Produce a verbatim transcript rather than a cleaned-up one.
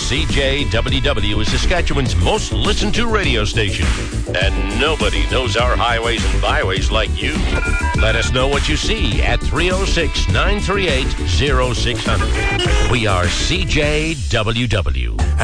C J W W is Saskatchewan's most listened to radio station. And nobody knows our highways and byways like you. Let us know what you see at three oh six, nine three eight, oh six hundred. We are C J W W.